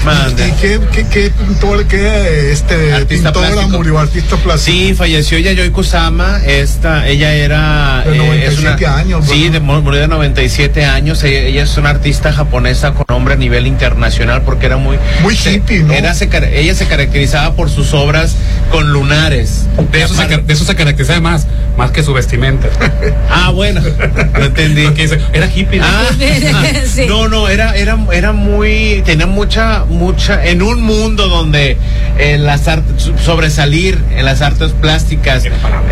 Mande. ¿Y qué pintor, artista pintora plástico. murió? Artista plástico. Sí, falleció Yayoi Kusama. Ella era de 97 años. Sí, murió de 97 años. Ella es una artista japonesa con nombre a nivel internacional porque era muy hippie, ¿no? Ella se caracterizaba por sus obras con lunares. De eso se caracterizaba más que su vestimenta. Bueno, lo entendí. Porque dice, era hippie. Sí. No, era muy, tenía mucha, en un mundo donde las artes, sobresalir en las artes plásticas,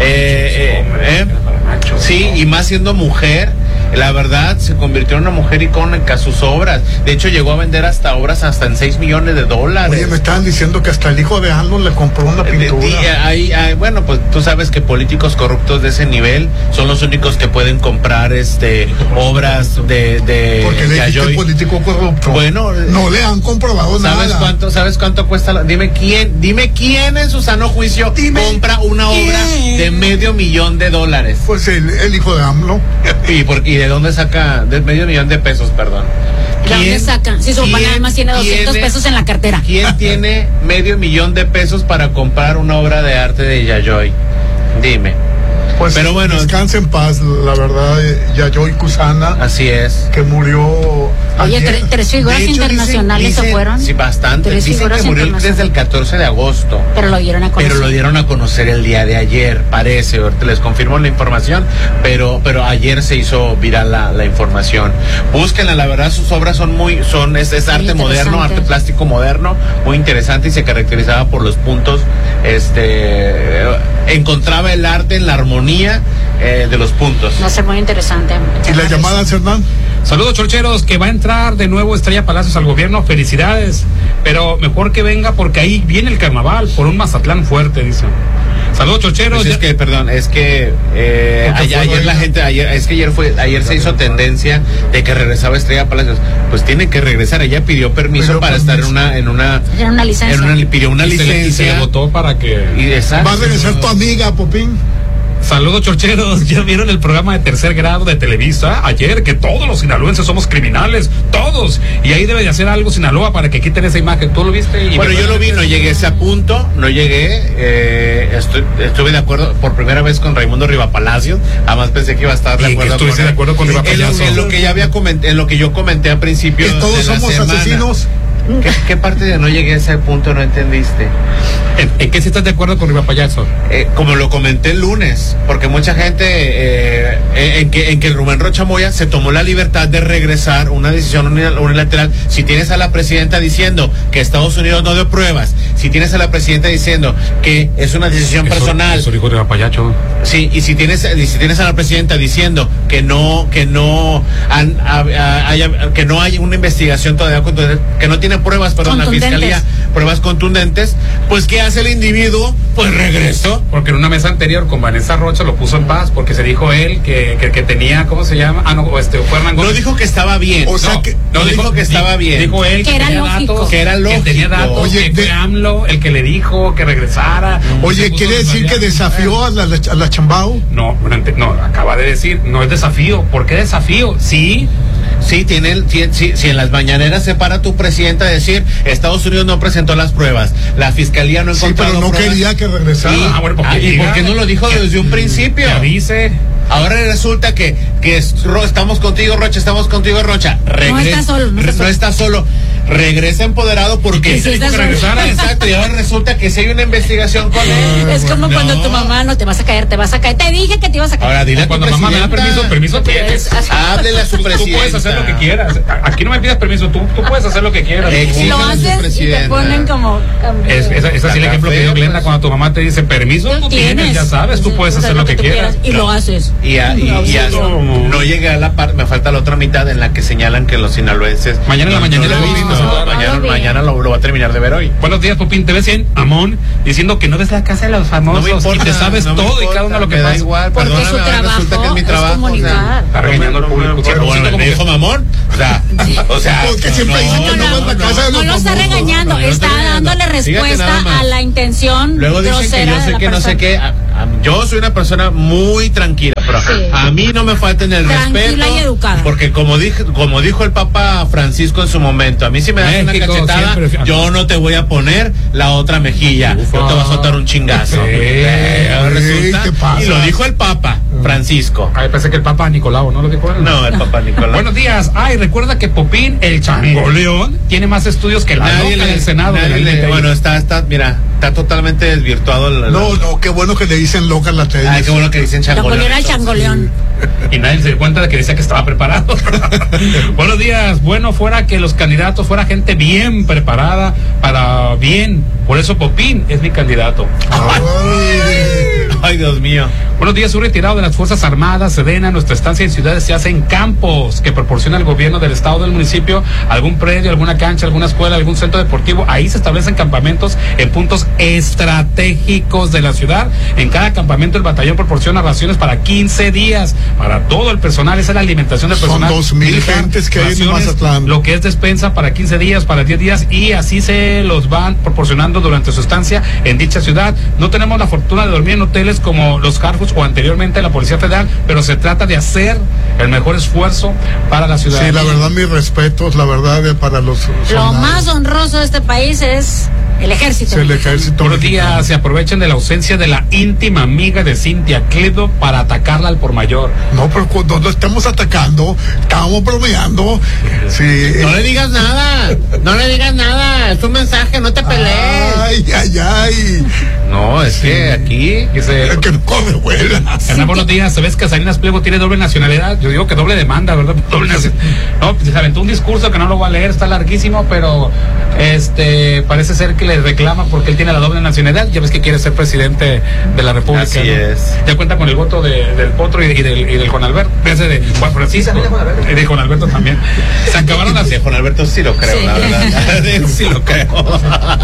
sí, y más siendo mujer, la verdad se convirtió en una mujer icónica. Sus obras, de hecho, llegó a vender obras hasta en $6 millones. Oye, me estaban diciendo que hasta el hijo de Arnold le compró una pintura. Bueno, pues tú sabes que políticos corruptos de ese nivel son los únicos que pueden comprar obras de porque le dijiste político corrupto. Bueno, no le han comprobado nada. ¿Sabes cuánto cuesta? Dime quién en su sano juicio compra una obra de $500,000. Pues el hijo de AMLO. ¿Y de dónde saca? De $500,000, perdón. ¿De dónde sacan? Si su papá nada más tiene 200 pesos en la cartera. ¿Quién tiene $500,000 para comprar una obra de arte de Yayoi? Dime. Pues pero bueno, descanse en paz, la verdad, Yayoi Kusama. Así es. Que murió. Oye, tres figuras internacionales se fueron. Sí, bastante. Dicen que murió desde el 14 de agosto. Pero lo dieron a conocer. El día de ayer, parece. Ahorita les confirmo la información, pero ayer se hizo viral la información. Búsquenla, la verdad, sus obras es arte moderno, arte plástico moderno, muy interesante, y se caracterizaba por los puntos, encontraba el arte en la armonía de los puntos. Va a ser muy interesante. ¿Y la llamada, Hernán? Saludos, chorcheros, que va a entrar de nuevo Estrella Palacios al gobierno, felicidades, pero mejor que venga porque ahí viene el carnaval por un Mazatlán fuerte, dice. Saludos, chorcheros. Pues ayer se hizo tendencia de que regresaba Estrella Palacios. Pues tiene que regresar. Ella pidió permiso para estar en una licencia. Pidió una licencia. Y se le votó para que. Va a regresar tu amiga, Popín. Saludos, chorcheros. ¿Ya vieron el programa de Tercer Grado de Televisa ayer? Que todos los sinaloenses somos criminales, todos. Y ahí debe de hacer algo Sinaloa para que quiten esa imagen. ¿Tú lo viste? Bueno, yo lo vi, no llegué a ese punto, estuve de acuerdo por primera vez con Raimundo Rivapalacio. Además pensé que iba a estar de acuerdo con Rivapalacio. En lo que yo comenté al principio. Que todos somos asesinos. ¿Qué parte de no llegué a ese punto no entendiste? ¿En qué sí estás de acuerdo con Riva Payaso? Como lo comenté el lunes, porque mucha gente en que Rubén Rocha Moya se tomó la libertad de regresar una decisión unilateral. Si tienes a la presidenta diciendo que Estados Unidos no dio pruebas, si tienes a la presidenta diciendo que es una decisión personal. Eso dijo Riva Payaso. Sí, y si tienes a la presidenta diciendo que no hay una investigación todavía, que no tiene pruebas, la fiscalía, pruebas contundentes, pues ¿qué hace el individuo? Pues regresó. Porque en una mesa anterior con Vanessa Rocha lo puso en paz, porque se dijo él que tenía, ¿cómo se llama? Fue Hernán Gómez. No dijo que estaba bien. No dijo que estaba bien. Dijo él que era lógico. Que era lógico. Que tenía datos. Oye, que fue AMLO el que le dijo que regresara. Oye, ¿quiere decir que desafió a la Chambao? No, acaba de decir, no es desafío. ¿Por qué desafío? Sí, si en las mañaneras se para tu presidenta a decir Estados Unidos no presentó las pruebas, la fiscalía no encontró pero no pruebas. Quería que regresara. ¿Y por qué no lo dijo desde un principio? Que avise. Ahora resulta que estamos contigo, Rocha. No está solo. Regresa empoderado porque sí, dijo que regresara. Exacto, y ahora resulta que si hay una investigación con él. Es como cuando tu mamá no te vas a caer. Te dije que te ibas a caer. Ahora dile a tu cuando mamá me da permiso tienes. Háblele a su presidenta. Tú puedes hacer lo que quieras. Aquí no me pidas permiso, tú puedes hacer lo que quieras. Lo haces y te ponen como. Es así el ejemplo que dio Glenda cuando tu mamá te dice permiso, tú tienes, ya sabes, tú puedes hacer lo que quieras. Y lo haces. No llegué a la parte, me falta la otra mitad en la que señalan que los sinaloenses. Mañana en la mañana mañana lo va a terminar de ver hoy. Buenos días, Popín, te ves bien, Amón, diciendo que no ves la casa de los famosos. No me importa, y te sabes todo y cada uno lo que pasa. Da igual, porque su trabajo resulta que es mi trabajo. Comunicar. Está regañando al público. ¿Me dijo mamón? O sea, porque siempre dice que no vas a la casa de los no lo está famosos. regañando, está dándole respuesta a la intención. Luego dicen que yo sé que no sé qué. Yo soy una persona muy tranquila, pero a mí no me falten el respeto. Tranquila y educada. Porque como dijo el Papa Francisco en su momento, a mí si me das una cachetada, yo no te voy a poner la otra mejilla. Yo te voy a soltar un chingazo. Resulta, y lo dijo el Papa Francisco. Ay, pensé que el Papa Nicolau, ¿no lo dijo él? No, el Papa Nicolau. Buenos días. Ay, recuerda que Popín, el changoleón, tiene más estudios que la loca del Senado. Bueno, está totalmente desvirtuado. No, qué bueno que le dicen loca la tele. Ay, qué bueno que dicen changoleón. Era el changoleón. Y nadie se dio cuenta de que decía que estaba preparado. Buenos días. Bueno, fuera que los candidatos fuera gente bien preparada para bien. Por eso Popín es mi candidato. Ay, Dios mío. Buenos días, soy retirado de las Fuerzas Armadas, Sedena. Nuestra estancia en ciudades se hace en campos que proporciona el gobierno del estado, del municipio, algún predio, alguna cancha, alguna escuela, algún centro deportivo. Ahí se establecen campamentos en puntos estratégicos de la ciudad. En cada campamento el batallón proporciona raciones para 15 días para todo el personal. Esa es la alimentación del personal. Son 2,000 gentes que hay en Mazatlán. Lo que es despensa para 15 días, para 10 días, y así se los van proporcionando durante su estancia en dicha ciudad. No tenemos la fortuna de dormir en hoteles como los Harfuch o anteriormente la Policía Federal, pero se trata de hacer el mejor esfuerzo para la ciudad. Sí, la verdad, mis respetos, la verdad, para los soldados. Lo más honroso de este país es el ejército. Sí, el ejército. Buenos días. Se aprovechen de la ausencia de la íntima amiga de Cintia Clido para atacarla al por mayor. No, pero cuando lo estamos atacando, estábamos bromeando. Sí. No le digas nada. No le digas nada. Es un mensaje, no te pelees. Ay. No, es que aquí dice que no corre, vuela. Buenos días. ¿Sabes que Salinas Pliego tiene doble nacionalidad? Yo digo que doble demanda, ¿verdad? Doble nacionalidad. No, se aventó un discurso que no lo voy a leer, está larguísimo, pero parece ser que le reclama porque él tiene la doble nacionalidad. Ya ves que quiere ser presidente de la República. Así, ¿no? Es. Ya cuenta con el voto del Potro y del Juan Alberto. Ese de Juan Francisco. Y de Juan Alberto también. Se acabaron las. De Juan Alberto sí lo creo, sí. La verdad. Sí lo creo.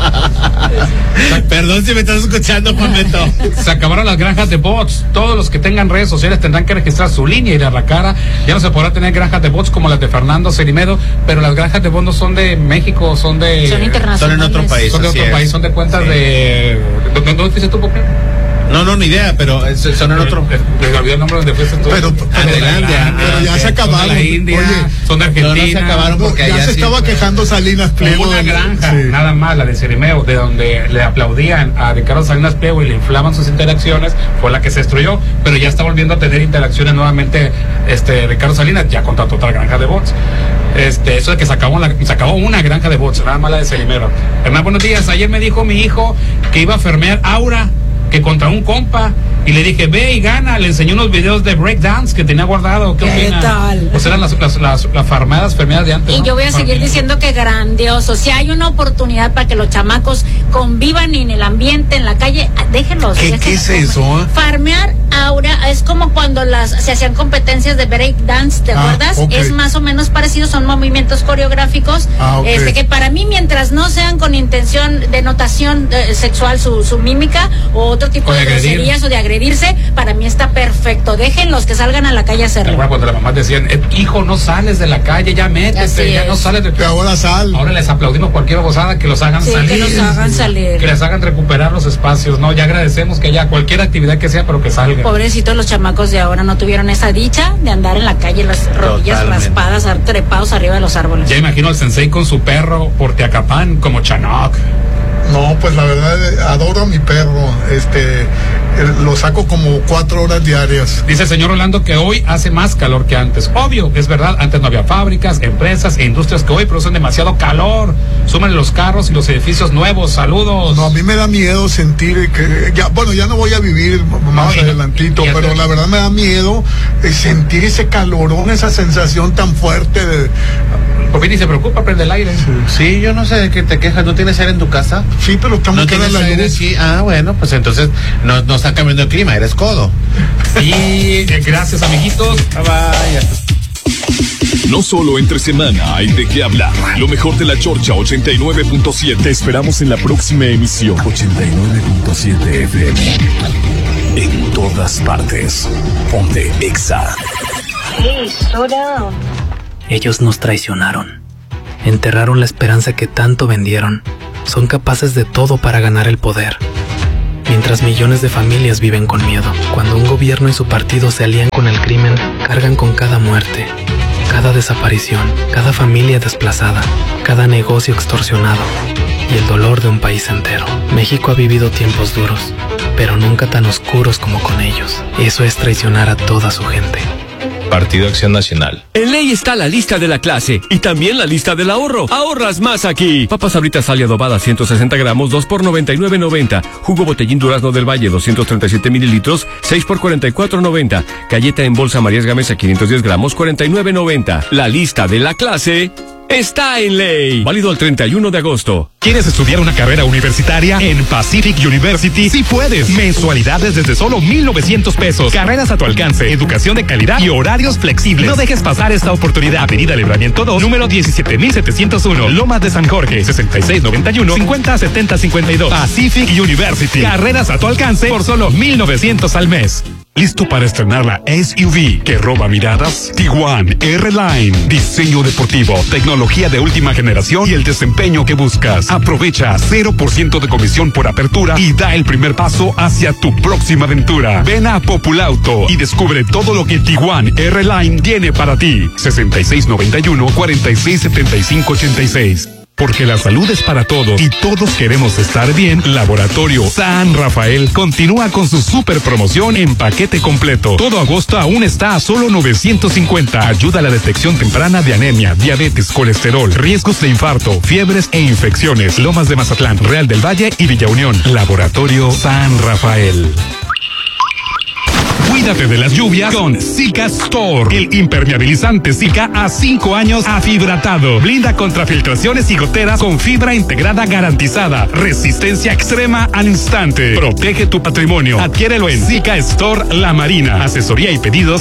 Perdón si me estás escuchando, Juan Beto. Se acabaron las granjas de bots. Todos los que tengan redes sociales tendrán que registrar su línea y dar la cara. Ya no se podrá tener granjas de bots como las de Fernando Cerimedo, pero las granjas de bots no son de México, son internacionales. Son en otro país. Son de otro país, son de cuentas de. ¿Dónde fuiste tú, Popín? No, ni idea, pero son en otro. Me olvidé el nombre donde fuiste tú. Pero ya se acabaron. Son de la India, son de Argentina. No se acabaron porque ya se estaba quejando Salinas Pliego. Una granja, nada más, la de Cerimeo, de donde le aplaudían a Ricardo Salinas Pliego y le inflaban sus interacciones, fue la que se destruyó, pero ya está volviendo a tener interacciones nuevamente Ricardo Salinas, ya contrató otra granja de bots. Eso de que se acabó una granja de bots, nada más la de Cerimero. Hernán, buenos días. Ayer me dijo mi hijo que iba a fermear Aura, que contra un compa, y le dije, ve y gana. Le enseñé unos videos de breakdance que tenía guardado. ¿Qué tal? Pues eran las farmadas fermeadas de antes, y ¿no? yo voy a seguir diciendo que grandioso. Si hay una oportunidad para que los chamacos convivan en el ambiente, en la calle, déjenlos. ¿Qué es eso? Farmear Aura es como cuando se hacían competencias de breakdance, ¿te acuerdas? Okay. Es más o menos parecido, son movimientos coreográficos, okay. Que para mí, mientras no sean con intención de notación sexual, su mímica o otro tipo de groserías o de agredirse, para mí está perfecto. Déjenlos que salgan a la calle a hacerlo. Cuando las mamás decían, hijo, no sales de la calle, ya métete, ya no sales de... Ahora sal. Ahora les aplaudimos cualquier bobada, que los hagan salir. Que los hagan salir. Que les hagan recuperar los espacios, ¿no? Ya agradecemos que ya cualquier actividad que sea, pero que salgan. Pobrecitos los chamacos de ahora no tuvieron esa dicha de andar en la calle, las rodillas raspadas, trepados arriba de los árboles. Ya imagino al sensei con su perro por Teacapán, como Chanok. No, pues la verdad, adoro a mi perro. Lo saco como 4 horas diarias. Dice el señor Rolando que hoy hace más calor que antes. Obvio, es verdad, antes no había fábricas, empresas e industrias que hoy producen demasiado calor. Súmenle los carros y los edificios nuevos. Saludos. No, a mí me da miedo sentir que ya no voy a vivir más adelantito, pero la verdad me da miedo sentir ese calorón, esa sensación tan fuerte de... Porque ni se preocupa, prende el aire. Sí, yo no sé de qué te quejas. ¿No tienes aire en tu casa? Sí, pero estamos ¿No tienes aire aquí? Ah, bueno, pues entonces no está cambiando el clima, eres codo. Sí, gracias, amiguitos. Bye. No solo entre semana hay de qué hablar. Lo mejor de la Chorcha 89.7. Te esperamos en la próxima emisión. 89.7 FM. En todas partes. Ponte Exa. Hey, slow down. Ellos nos traicionaron. Enterraron la esperanza que tanto vendieron. son capaces de todo para ganar el poder. Mientras millones de familias viven con miedo, cuando un gobierno y su partido se alían con el crimen, cargan con cada muerte, cada desaparición, cada familia desplazada, cada negocio extorsionado y el dolor de un país entero. México ha vivido tiempos duros, pero nunca tan oscuros como con ellos. Eso es traicionar a toda su gente. Partido Acción Nacional. En Ley está la lista de la clase y también la lista del ahorro. Ahorras más aquí. Papas Sabritas Sal y adobada 160 gramos, 2 por 99.90. Jugo Botellín Durazno del Valle 237 mililitros, 6 por 44.90. Galleta en bolsa Marías Gamesa 510 gramos, 49.90. La lista de la clase está en Ley. Válido el 31 de agosto. ¿Quieres estudiar una carrera universitaria? En Pacific University sí puedes. Mensualidades desde solo 1,900 pesos. Carreras a tu alcance, educación de calidad y horarios flexibles. No dejes pasar esta oportunidad. Avenida Libramiento 2, número 17,701. Lomas de San Jorge, 6691-507052. Pacific University. Carreras a tu alcance por solo 1,900 al mes. ¿Listo para estrenar la SUV que roba miradas? Tiguan R-Line. Diseño deportivo, tecnología de última generación y el desempeño que buscas. Aprovecha 0% de comisión por apertura y da el primer paso hacia tu próxima aventura. Ven a Populauto y descubre todo lo que Tiguan R-Line tiene para ti. 6691-467586. Porque la salud es para todos y todos queremos estar bien, Laboratorio San Rafael continúa con su super promoción en paquete completo. Todo agosto aún está a solo 950. Ayuda a la detección temprana de anemia, diabetes, colesterol, riesgos de infarto, fiebres e infecciones. Lomas de Mazatlán, Real del Valle y Villa Unión. Laboratorio San Rafael. Cuídate de las lluvias con Zika Store. El impermeabilizante Zika a 5 años afibratado. Blinda contra filtraciones y goteras con fibra integrada garantizada. Resistencia extrema al instante. Protege tu patrimonio. Adquiérelo en Zika Store La Marina. Asesoría y pedidos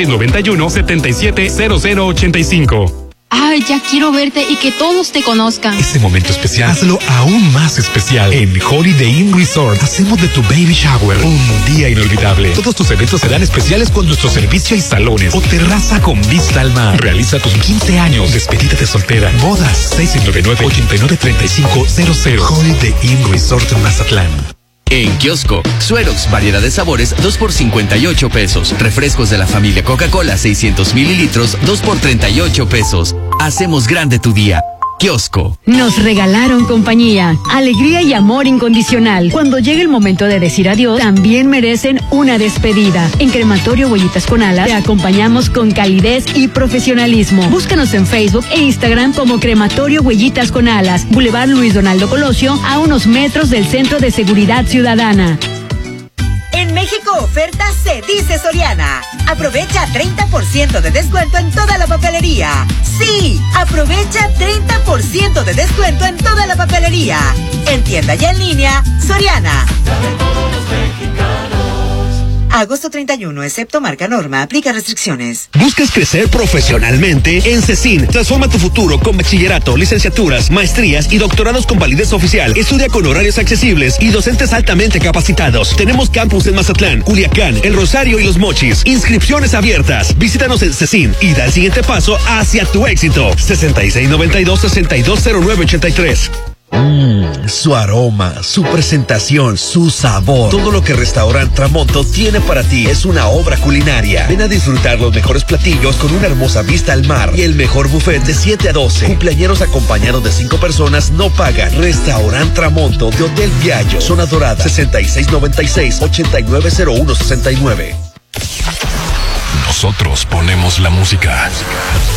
6691-770085. Ay, ya quiero verte y que todos te conozcan. Este momento especial, hazlo aún más especial. En Holiday Inn Resort, hacemos de tu baby shower un día inolvidable. Todos tus eventos serán especiales con nuestro servicio y salones o terraza con vista al mar. Realiza tus 15 años, despedida de soltera, bodas, 699-893500. Holiday Inn Resort en Mazatlán. En Kiosco, Suerox, variedad de sabores, 2 por 58 pesos. Refrescos de la familia Coca-Cola, 600 mililitros, 2 por 38 pesos. Hacemos grande tu día. Kiosco. Nos regalaron compañía, alegría y amor incondicional. Cuando llegue el momento de decir adiós, también merecen una despedida. En Crematorio Huellitas con Alas te acompañamos con calidez y profesionalismo. Búscanos en Facebook e Instagram como Crematorio Huellitas con Alas, Boulevard Luis Donaldo Colosio, a unos metros del Centro de Seguridad Ciudadana. En México oferta se dice Soriana. Aprovecha 30% de descuento en toda la papelería. Sí, aprovecha 30% de descuento en toda la papelería. En tienda y en línea, Soriana. Agosto 31, excepto marca Norma, aplica restricciones. ¿Buscas crecer profesionalmente? En CECIN, transforma tu futuro con bachillerato, licenciaturas, maestrías y doctorados con validez oficial. Estudia con horarios accesibles y docentes altamente capacitados. Tenemos campus en Mazatlán, Culiacán, El Rosario y Los Mochis. Inscripciones abiertas. Visítanos en CECIN y da el siguiente paso hacia tu éxito. 6692-620983. Su aroma, su presentación, su sabor. Todo lo que Restaurant Tramonto tiene para ti es una obra culinaria. Ven a disfrutar los mejores platillos con una hermosa vista al mar y el mejor buffet de 7 a 12. Cumpleañeros acompañados de 5 personas no pagan. Restaurant Tramonto de Hotel Viallo, Zona Dorada, 6696-890169. Nosotros ponemos la música.